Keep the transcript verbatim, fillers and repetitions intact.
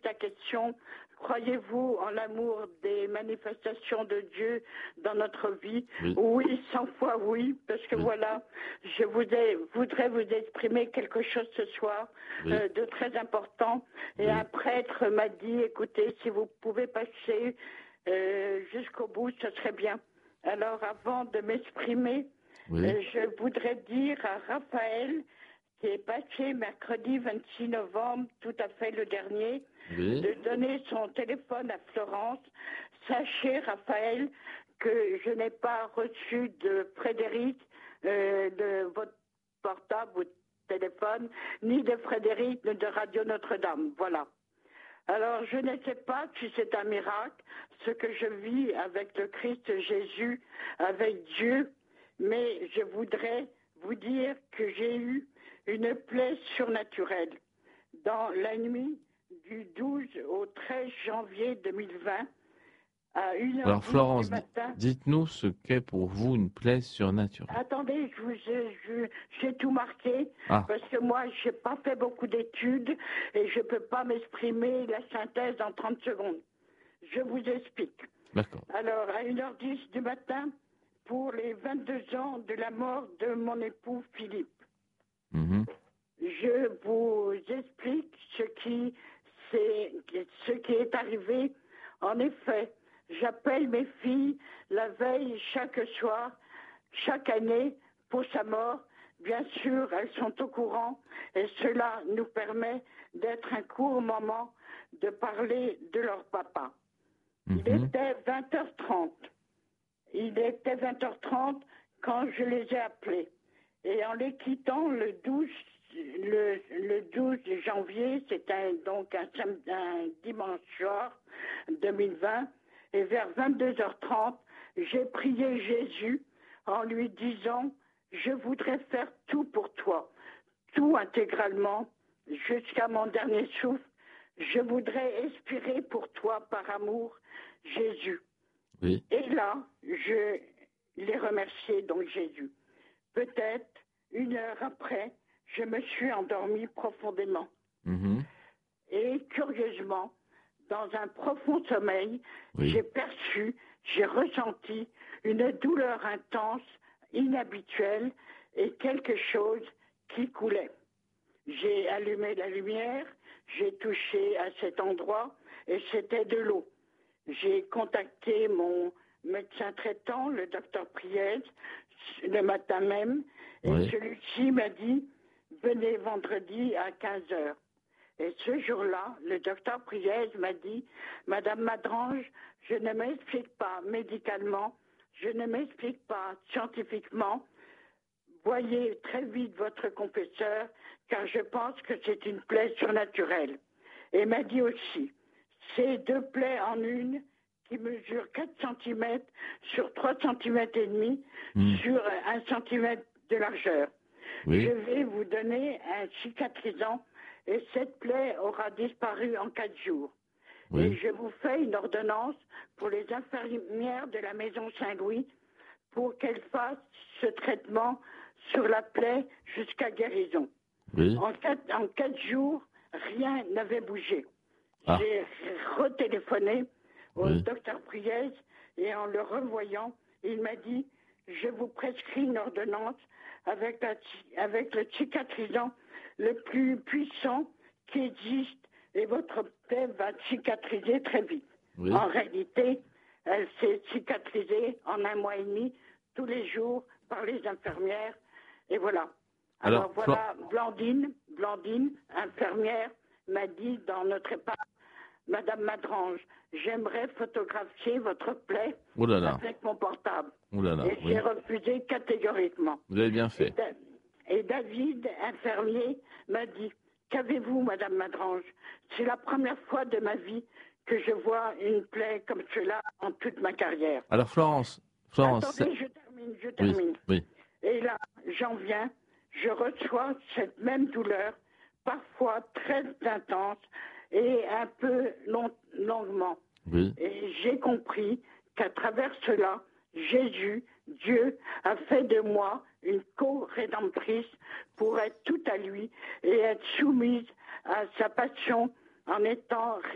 ta question. Croyez-vous en l'amour des manifestations de Dieu dans notre vie? Oui, oui cent fois oui, parce que oui. Voilà, je voudrais, voudrais vous exprimer quelque chose ce soir oui. euh, de très important. Et oui. Un prêtre m'a dit, écoutez, si vous pouvez passer euh, jusqu'au bout, ce serait bien. Alors, avant de m'exprimer, oui. euh, je voudrais dire à Raphaël, qui est passé mercredi vingt-six novembre, tout à fait le dernier, oui. de donner son téléphone à Florence. Sachez, Raphaël, que je n'ai pas reçu de Frédéric, euh, de votre portable ou de téléphone, ni de Frédéric, ni de Radio Notre-Dame. Voilà. Alors, je ne sais pas si c'est un miracle, ce que je vis avec le Christ Jésus, avec Dieu, mais je voudrais vous dire que j'ai eu une plaie surnaturelle. Dans la nuit du douze au treize janvier deux mille vingt, à une heure Alors Florence, du matin... dites-nous ce qu'est pour vous une plaie surnaturelle. Attendez, je vous, je, je, j'ai tout marqué, ah. parce que moi, je n'ai pas fait beaucoup d'études et je ne peux pas m'exprimer la synthèse en trente secondes. Je vous explique. D'accord. Alors, à une heure dix du matin, pour les vingt-deux ans de la mort de mon époux Philippe, Mmh. je vous explique ce qui, c'est, ce qui est arrivé. En effet, j'appelle mes filles la veille chaque soir, chaque année, pour sa mort. Bien sûr, elles sont au courant et cela nous permet d'être un court moment de parler de leur papa. Mmh. Il était vingt heures trente. Il était vingt heures trente quand je les ai appelés. Et en les quittant le douze, le, le douze janvier, c'était donc un, un dimanche soir deux mille vingt, et vers vingt-deux heures trente, j'ai prié Jésus en lui disant « Je voudrais faire tout pour toi, tout intégralement, jusqu'à mon dernier souffle. Je voudrais expirer pour toi par amour, Jésus. Oui. » Et là, je l'ai remercié, donc Jésus. Peut-être une heure après, je me suis endormie profondément. Mmh. Et curieusement, dans un profond sommeil, oui. j'ai perçu, j'ai ressenti une douleur intense, inhabituelle et quelque chose qui coulait. J'ai allumé la lumière, j'ai touché à cet endroit et c'était de l'eau. J'ai contacté mon médecin traitant, le docteur Priez, le matin même, et oui. celui-ci m'a dit « Venez vendredi à quinze heures ». Et ce jour-là, le docteur Priez m'a dit « Madame Madrange, je ne m'explique pas médicalement, je ne m'explique pas scientifiquement. Voyez très vite votre confesseur, car je pense que c'est une plaie surnaturelle. » Et m'a dit aussi « Ces deux plaies en une, qui mesure quatre centimètres sur trois centimètres et demi mmh. sur un centimètre de largeur. Oui. Je vais vous donner un cicatrisant et cette plaie aura disparu en quatre jours. Oui. Et je vous fais une ordonnance pour les infirmières de la maison Saint-Louis pour qu'elles fassent ce traitement sur la plaie jusqu'à guérison. Oui. En quatre, en quatre jours, rien n'avait bougé. Ah. J'ai retéléphoné au oui. docteur Priez et en le revoyant, il m'a dit « Je vous prescris une ordonnance avec, la, avec le cicatrisant le plus puissant qui existe et votre plaie va cicatriser très vite. Oui. » En réalité, elle s'est cicatrisée en un mois et demi, tous les jours, par les infirmières. Et voilà. Alors, Alors voilà, Flo... Blandine, Blandine, infirmière, m'a dit dans notre épargne, Madame Madrange, j'aimerais photographier votre plaie oh là là. avec mon portable. Oh là là, et oui. j'ai refusé catégoriquement. Vous avez bien fait. Et, da- et David, infirmier, m'a dit, qu'avez-vous, Madame Madrange? C'est la première fois de ma vie que je vois une plaie comme cela en toute ma carrière. Alors Florence, Florence... Attendez, je termine, je termine. Oui, oui. Et là, j'en viens, je reçois cette même douleur, parfois très intense, et un peu long, longuement. Oui. Et j'ai compris qu'à travers cela, Jésus, Dieu, a fait de moi une co-rédemptrice pour être tout à lui et être soumise à sa passion en étant